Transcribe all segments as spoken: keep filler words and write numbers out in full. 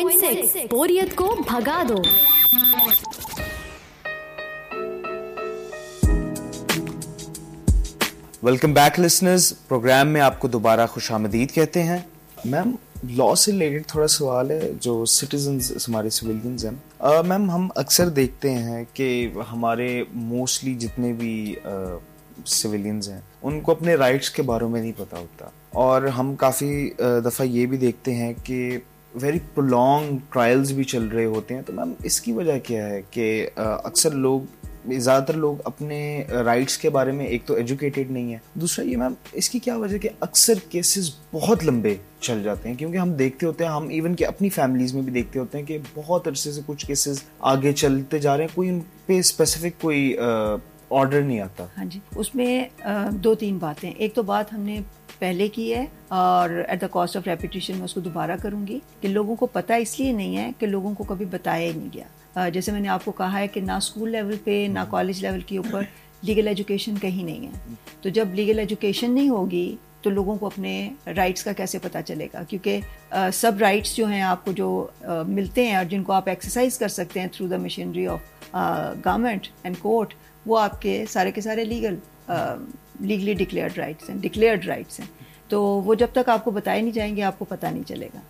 Point six बोरियत को भगा दो। वेलकम बैक लिसनर्स, प्रोग्राम में आपको दोबारा खुशामदीद कहते हैं। मैम, लॉ से रिलेटेड थोड़ा सवाल है जो सिटीजन्स हमारे सिविलियंस हैं। मैम, हम अक्सर देखते हैं कि हमारे मोस्टली जितने भी सिविलियंस हैं उनको अपने राइट्स के बारे में नहीं पता होता, और हम काफ़ी दफ़ा ये भी देखते हैं कि वेरी प्रोलॉन्ग ट्रायल्स भी चल रहे होते हैं। तो मैम, इसकी वजह क्या है कि अक्सर लोग ज़्यादातर लोग अपने राइट्स के बारे में एक तो एजुकेटेड नहीं है, दूसरा ये मैम इसकी क्या वजह कि अक्सर केसेस बहुत लंबे चल जाते हैं? क्योंकि हम देखते होते हैं, हम इवन कि अपनी फैमिलीज़ में भी देखते होते हैं कि बहुत अरसे से कुछ केसेस आगे चलते जा रहे हैं, कोई उन पे स्पेसिफिक कोई ऑर्डर नहीं आता। हाँ जी, उसमें आ, दो तीन बातें। एक तो बात हमने पहले की है और at the cost of repetition मैं उसको दोबारा करूँगी कि लोगों को पता इसलिए नहीं है कि लोगों को कभी बताया ही नहीं गया। Uh, जैसे मैंने आपको कहा है कि ना स्कूल लेवल पे ना कॉलेज लेवल के ऊपर लीगल एजुकेशन कहीं नहीं है। तो जब लीगल एजुकेशन नहीं होगी तो लोगों को अपने राइट्स का कैसे पता चलेगा? क्योंकि uh, सब राइट्स जो हैं आपको जो uh, मिलते हैं और जिनको आप एक्सरसाइज कर सकते हैं through the machinery of government and court, वो आपके सारे के सारे लीगल लीगली डिक्लेयर्ड राइट्स हैं, डिक्लेयर्ड राइट्स हैं। तो वो जब तक आपको बताए नहीं जाएंगे आपको पता नहीं चलेगा।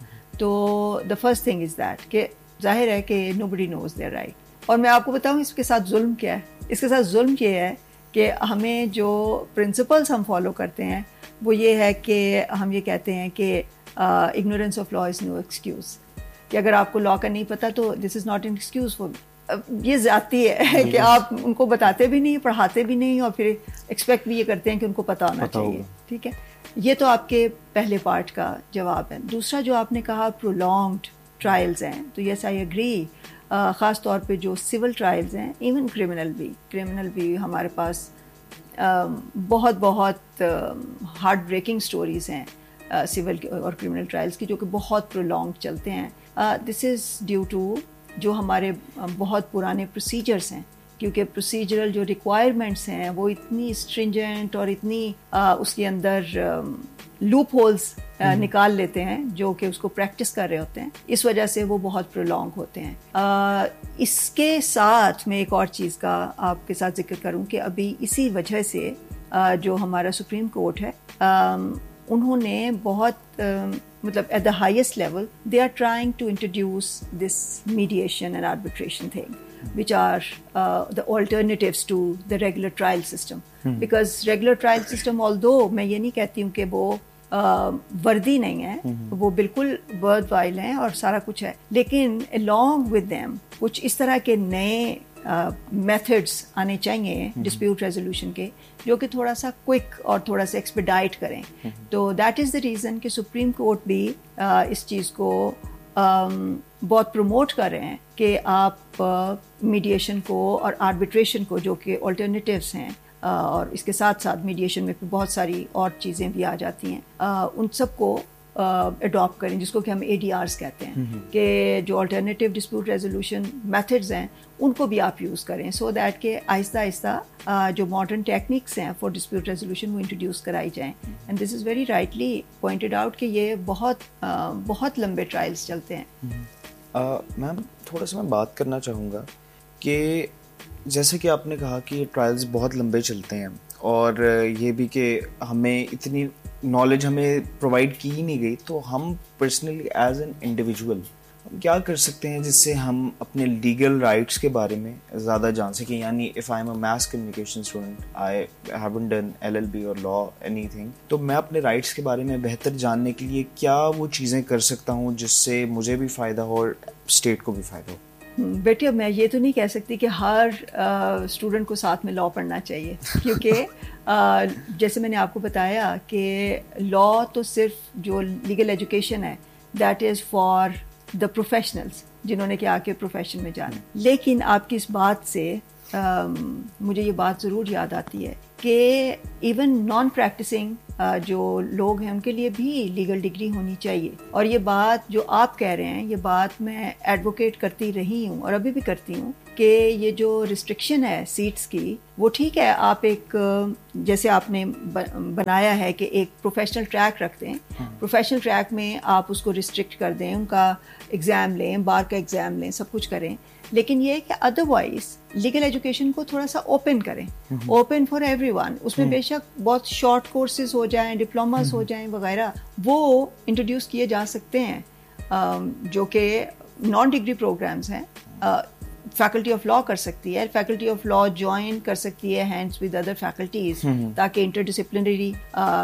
तो the first thing is that कि जाहिर है कि nobody knows their right। और मैं आपको बताऊं इसके साथ जुल्म क्या है। इसके साथ जुल्म ये है कि हमें जो प्रिंसिपल्स हम फॉलो करते हैं वो ये है कि हम ये कहते हैं कि ignorance of law is no excuse, कि अगर आपको लॉ का नहीं पता तो this is not an excuse for. ये ज़्यादती है कि आप उनको बताते भी नहीं, पढ़ाते भी नहीं, और फिर एक्सपेक्ट भी ये करते हैं कि उनको पता होना चाहिए। ठीक है, ये तो आपके पहले पार्ट का जवाब है। दूसरा जो आपने कहा प्रोलॉन्ग्ड ट्रायल्स हैं, तो यस आई एग्री। ख़ास तौर पे जो सिविल ट्रायल्स हैं, इवन क्रिमिनल भी क्रिमिनल भी हमारे पास uh, बहुत बहुत हार्ट ब्रेकिंग स्टोरीज़ हैं सिविल uh, और क्रिमिनल ट्रायल्स की, जो कि बहुत प्रोलॉन्ग चलते हैं। दिस इज़ ड्यू टू जो हमारे uh, बहुत पुराने प्रोसीजर्स हैं, क्योंकि प्रोसीजरल जो रिक्वायरमेंट्स हैं वो इतनी स्ट्रिंजेंट और इतनी uh, उसके अंदर लूप uh, होल्स uh, निकाल लेते हैं जो कि उसको प्रैक्टिस कर रहे होते हैं। इस वजह से वो बहुत प्रोलॉन्ग होते हैं। uh, इसके साथ मैं एक और चीज़ का आपके साथ जिक्र करूं कि अभी इसी वजह से uh, जो हमारा सुप्रीम कोर्ट है, uh, उन्होंने बहुत uh, मतलब at the highest level they are trying to introduce this mediation and arbitration thing which are uh, the alternatives to the regular trial system. hmm. Because regular trial system, although मैं ये नहीं कहती हूँ कि वो uh, वर्दी नहीं है, hmm. वो बिल्कुल वर्थ वाइल हैं और सारा कुछ है, लेकिन along with them कुछ इस तरह के नए मेथड्स uh, आने चाहिए डिस्प्यूट hmm. रेजोल्यूशन के, जो कि थोड़ा सा क्विक और थोड़ा सा एक्सपेडाइट करें। hmm. तो दैट इज़ द रीज़न कि सुप्रीम कोर्ट भी uh, इस चीज़ को Um, बहुत प्रमोट कर रहे हैं कि आप मीडिएशन uh, को और आर्बिट्रेशन को, जो कि ऑल्टरनेटिव्स हैं, uh, और इसके साथ साथ मीडिएशन में बहुत सारी और चीज़ें भी आ जाती हैं, uh, उन सबको अडॉप्ट uh, करें, जिसको कि हम ए डी आर्स कहते हैं, mm-hmm. कि जो अल्टरनेटिव डिस्प्यूट रेजोल्यूशन मेथड्स हैं उनको भी आप यूज़ करें, सो दैट कि आहिस्ता आहिस्ता uh, जो मॉडर्न टेक्निक्स हैं फॉर डिस्प्यूट रेजोल्यूशन वो इंट्रोड्यूस कराई जाएँ। And this is very rightly pointed out कि ये बहुत uh, बहुत लंबे ट्रायल्स चलते हैं। मैम, uh, थोड़ा सा मैं बात करना चाहूँगा कि जैसे कि आपने कहा कि ये ट्रायल्स बहुत लंबे चलते हैं, और ये भी कि हमें इतनी नॉलेज हमें प्रोवाइड की ही नहीं गई, तो हम पर्सनली एज एन इंडिविजुअल हम क्या कर सकते हैं जिससे हम अपने लीगल राइट्स के बारे में ज़्यादा जान सकें? यानी if I am a mass communication student, I haven't done L L B और लॉ एनीथिंग, तो मैं अपने राइट्स के बारे में बेहतर जानने के लिए क्या वो चीज़ें कर सकता हूँ जिससे मुझे भी फ़ायदा हो और स्टेट को भी फ़ायदा हो? बेटी, अब मैं ये तो नहीं कह सकती कि हर स्टूडेंट uh, को साथ में लॉ पढ़ना चाहिए, क्योंकि uh, जैसे मैंने आपको बताया कि लॉ तो सिर्फ जो लीगल एजुकेशन है that is for the professionals, जिन्होंने कि आके प्रोफेशन में जाना। लेकिन आपकी इस बात से uh, मुझे ये बात ज़रूर याद आती है कि इवन नॉन प्रैक्टिसिंग जो लोग हैं उनके लिए भी लीगल डिग्री होनी चाहिए। और ये बात जो आप कह रहे हैं, ये बात मैं एडवोकेट करती रही हूँ और अभी भी करती हूँ کہ یہ جو ریسٹرکشن ہے سیٹس کی وہ ٹھیک ہے, آپ ایک جیسے آپ نے بنایا ہے کہ ایک پروفیشنل ٹریک رکھ دیں, پروفیشنل ٹریک میں آپ اس کو ریسٹرکٹ کر دیں, ان کا ایگزام لیں, بار کا ایگزام لیں, سب کچھ کریں, لیکن یہ کہ ادروائز لیگل ایجوکیشن کو تھوڑا سا اوپن کریں, اوپن فار ایوری ون. اس میں بے شک بہت شارٹ کورسز ہو جائیں, ڈپلوماز ہو جائیں وغیرہ, وہ انٹروڈیوس کیے جا سکتے ہیں جو کہ نان ڈگری پروگرامز ہیں. فیکلٹی آف لاء کر سکتی ہے, فیکلٹی آف لاء جوائن کر سکتی ہے ہینڈس ود ادر فیکلٹیز, تاکہ انٹر ڈسپلنری,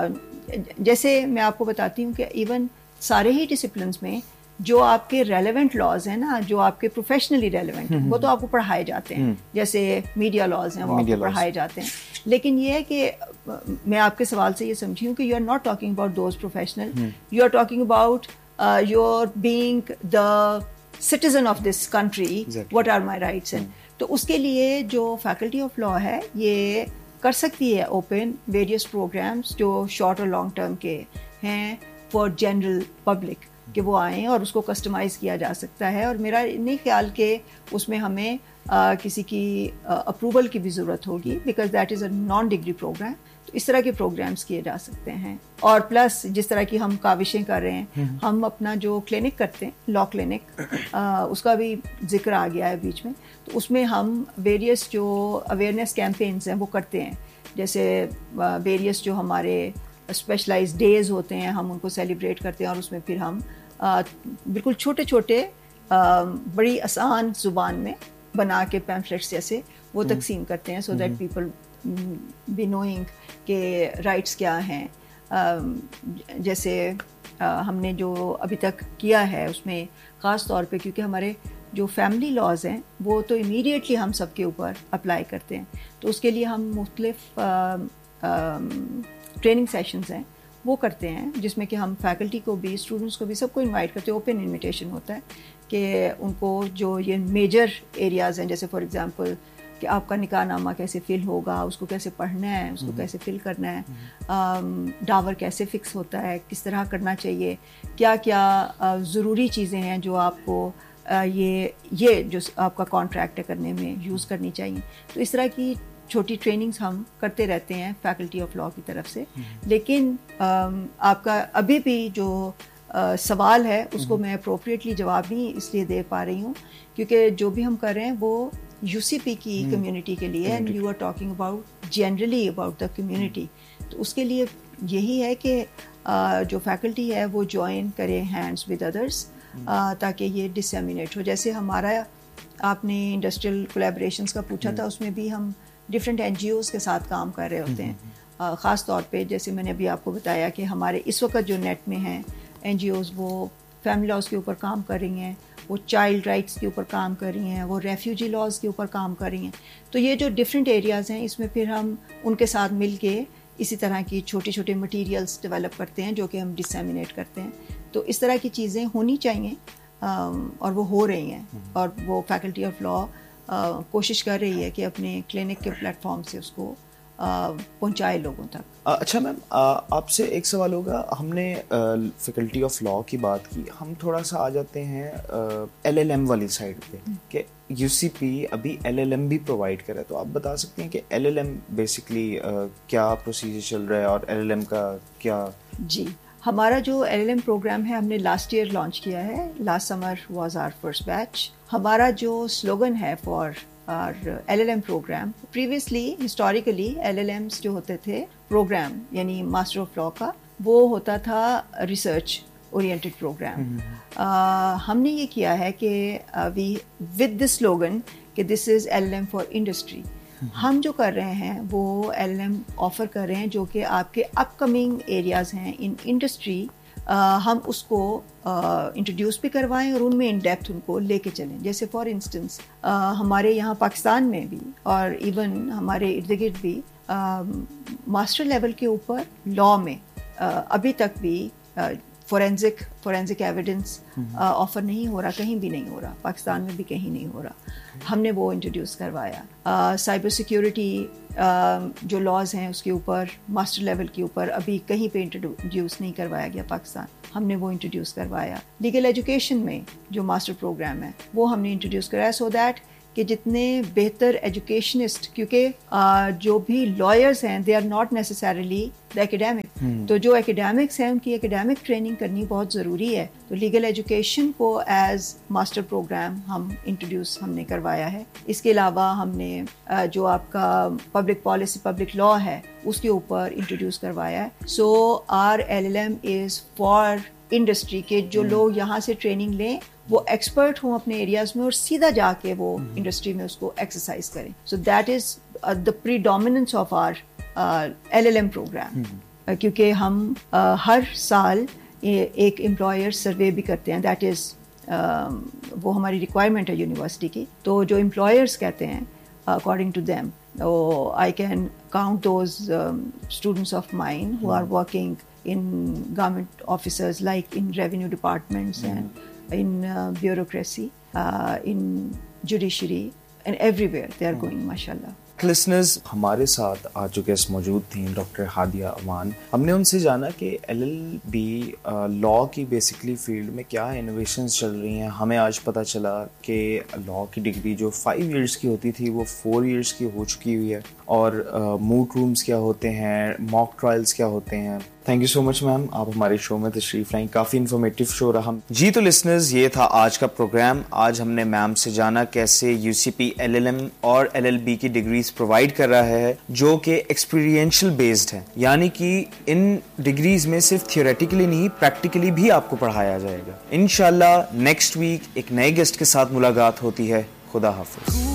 جیسے میں آپ کو بتاتی ہوں کہ ایون سارے ہی ڈسپلنس میں جو آپ کے ریلیونٹ لاز ہیں نا, جو آپ کے پروفیشنلی ریلیونٹ ہیں, وہ تو آپ کو پڑھائے جاتے ہیں, جیسے میڈیا لاز ہیں وہ آپ کو پڑھائے جاتے ہیں. لیکن یہ ہے کہ میں آپ کے سوال سے یہ سمجھی ہوں کہ you are not talking about those professional, you are talking about your being the citizen of this country, exactly. What are my rights and تو اس کے لیے جو فیکلٹی آف لاء ہے یہ کر سکتی ہے اوپن ویریس پروگرامس جو شارٹ اور لانگ ٹرم کے ہیں فار جنرل پبلک, کہ وہ آئیں اور اس کو کسٹمائز کیا جا سکتا ہے. اور میرا نہیں خیال کہ اس میں ہمیں کسی کی اپروول کی بھی ضرورت ہوگی, because that is a naan degree programme. تو اس طرح کے پروگرامس کیے جا سکتے ہیں. اور پلس جس طرح کی ہم کاوشیں کر رہے ہیں, ہم اپنا جو کلینک کرتے ہیں لا کلینک, اس کا بھی ذکر آ گیا ہے بیچ میں, تو اس میں ہم ویریس جو اویئرنیس کیمپینز ہیں وہ کرتے ہیں. جیسے ویریس جو ہمارے اسپیشلائز ڈیز ہوتے ہیں ہم ان کو سیلیبریٹ کرتے ہیں, اور اس میں پھر ہم بالکل چھوٹے چھوٹے بڑی آسان زبان میں بنا کے پیمفلیٹس جیسے وہ تقسیم کرتے ہیں, so that people be knowing کہ رائٹس کیا ہیں. جیسے ہم نے جو ابھی تک کیا ہے اس میں خاص طور پہ کیونکہ ہمارے جو فیملی لاز ہیں وہ تو امیڈیٹلی ہم سب کے اوپر اپلائی کرتے ہیں, تو اس کے لیے ہم مختلف ٹریننگ سیشنز ہیں وہ کرتے ہیں, جس میں کہ ہم فیکلٹی کو بھی, اسٹوڈنٹس کو بھی, سب کو انوائٹ کرتے ہیں. اوپن انویٹیشن ہوتا ہے کہ ان کو جو یہ میجر ایریاز ہیں, جیسے فار ایگزامپل کہ آپ کا نکاح نامہ کیسے فل ہوگا, اس کو کیسے پڑھنا ہے, اس کو کیسے فل کرنا ہے, ڈاور کیسے فکس ہوتا ہے, کس طرح کرنا چاہیے, کیا کیا ضروری چیزیں ہیں جو آپ کو یہ یہ جو آپ کا کانٹریکٹ کرنے میں یوز کرنی چاہیے. تو اس طرح کی چھوٹی ٹریننگز ہم کرتے رہتے ہیں فیکلٹی آف لاء کی طرف سے. لیکن آپ کا ابھی بھی جو سوال ہے اس کو میں اپروپریٹلی جواب نہیں اس لیے دے پا رہی ہوں کیونکہ جو بھی ہم کر رہے ہیں وہ یو سی پی کی کمیونٹی کے لیے, and you are talking about generally about the community. تو اس کے لیے یہی ہے کہ جو فیکلٹی ہے وہ جوائن کرے ہینڈس ود ادرس, تاکہ یہ ڈسیمینیٹ ہو. جیسے ہمارا آپ نے انڈسٹریل کولیبریشنس کا پوچھا تھا, اس میں بھی ہم ڈفرینٹ این جی اوز کے ساتھ کام کر رہے ہوتے ہیں. خاص طور پہ جیسے میں نے ابھی آپ کو بتایا کہ ہمارے اس وقت جو نیٹ میں ہیں این جی اوز, وہ فیملی لاز کے اوپر کام کر رہی ہیں, وہ چائلڈ رائٹس کے اوپر کام کر رہی ہیں, وہ ریفیوجی لاز کے اوپر کام کر رہی ہیں. تو یہ جو ڈفرینٹ ایریاز ہیں اس میں پھر ہم ان کے ساتھ مل کے اسی طرح کی چھوٹے چھوٹے مٹیریلس ڈیولپ کرتے ہیں جو کہ ہم ڈسیمینیٹ کرتے ہیں. تو اس طرح کی چیزیں ہونی چاہیے اور وہ ہو رہی ہیں, اور وہ فیکلٹی آف لاء کوشش کر رہی ہے کہ اپنے کلینک کے پلیٹ فارم سے اس کو پہنچائے لوگوں تک. اچھا میم, آپ سے ایک سوال ہوگا. ہم نے فیکلٹی آف لاء کی بات کی, ہم تھوڑا سا آ جاتے ہیں ایل ایل ایم والی سائڈ پہ کہ یو سی پی ابھی ایل ایل ایم بھی پرووائڈ کرے. تو آپ بتا سکتے ہیں کہ ایل ایل ایم بیسکلی کیا پروسیجر چل رہا ہے اور ایل ایل ایم کا کیا؟ جی, ہمارا جو ایل ایل ایم پروگرام ہے ہم نے لاسٹ ایئر لانچ کیا ہے. Last summer was are first batch. ہمارا جو سلوگن ہے فار اور L L M programme, previously historically L L AIIMS جو ہوتے تھے پروگرام یعنی ماسٹر آف لاء کا, وہ ہوتا تھا ریسرچ اورینٹڈ پروگرام. ہم نے یہ کیا ہے کہ وی ود دس سلوگن کہ دس از L L M for industry. ہم جو کر رہے ہیں وہ ایل ایل ایم آفر کر رہے ہیں جو کہ آپ کے اپ کمنگ ایریاز ہیں ان انڈسٹری, ہم اس کو انٹروڈیوس بھی کروائیں اور ان میں ان ڈیپتھ ان کو لے کے چلیں. جیسے فار انسٹنس ہمارے یہاں پاکستان میں بھی اور ایون ہمارے ارد گرد بھی ماسٹر لیول کے اوپر لاء میں ابھی تک بھی فورینزک فورینزک ایویڈنس آفر نہیں ہو رہا, کہیں بھی نہیں ہو رہا, پاکستان میں بھی کہیں نہیں ہو رہا. ہم نے وہ انٹروڈیوس کروایا. سائبر سیکیورٹی جو لاز ہیں اس کے اوپر ماسٹر لیول کے اوپر ابھی کہیں پہ انٹروڈیوس نہیں کروایا گیا پاکستان, ہم نے وہ انٹروڈیوس کروایا. لیگل ایجوکیشن میں جو ماسٹر پروگرام ہے وہ ہم نے انٹروڈیوس کرایا, سو دیٹ کہ جتنے بہتر ایجوکیشنسٹ, کیونکہ جو بھی لائرس ہیں دے آر ناٹ نیسسریلی دا ایکیڈیمک, تو جو ایکیڈیمکس ہیں ان کی ایکیڈیمک ٹریننگ کرنی بہت ضروری ہے. تو لیگل ایجوکیشن کو ایز ماسٹر پروگرام ہم انٹروڈیوس ہم نے کروایا ہے. اس کے علاوہ ہم نے جو آپ کا پبلک پالیسی پبلک لا ہے اس کے اوپر انٹروڈیوس کروایا ہے. سو R L L M is for industry کے جو لوگ یہاں سے ٹریننگ لیں وہ ایکسپرٹ ہوں اپنے ایریاز میں اور سیدھا جا کے وہ انڈسٹری میں اس کو ایکسرسائز کریں. So that is the پریڈومیننس of R L L M programme, کیونکہ ہم ہر سال ایک امپلائر سروے بھی کرتے ہیں. دیٹ از وہ ہماری ریکوائرمنٹ ہے یونیورسٹی کی. تو جو امپلائرس کہتے ہیں according to them, I can count those students of mine who are working in government offices like in revenue departments mm. and in uh, bureaucracy, uh, in judiciary and everywhere they are mm. going, mashallah. Listeners, ہمارے ساتھ آج جو guest موجود تھیں doctor Hadia امان, ہم نے ان سے جانا کہ ایل ایل بی لاء کی بیسکلی فیلڈ میں کیا انوویشنز چل رہی ہیں. ہمیں آج پتہ چلا کہ لاء کی ڈگری جو فائیو ایئرس کی ہوتی تھی وہ فور ایئرس کی ہو چکی ہوئی ہے, اور موٹ رومز کیا ہوتے ہیں, موک ٹرائلز کیا ہوتے ہیں. تھینک یو سو مچ میم, آپ ہمارے شو میں تشریف لائیں, کافی انفارمیٹیو شو رہا. جی تو لسنرز, یہ تھا آج کا پروگرام. آج ہم نے میم سے جانا کیسے you C P L L M اور ایل ایل بی کی ڈگریز پرووائڈ کر رہا ہے جو کہ ایکسپیرینشل بیسڈ ہے, یعنی کہ ان ڈگریز میں صرف تھیوریٹیکلی نہیں پریکٹیکلی بھی آپ کو پڑھایا جائے گا. انشاءاللہ نیکسٹ ویک ایک نئے گیسٹ کے ساتھ ملاقات ہوتی ہے. خدا حافظ.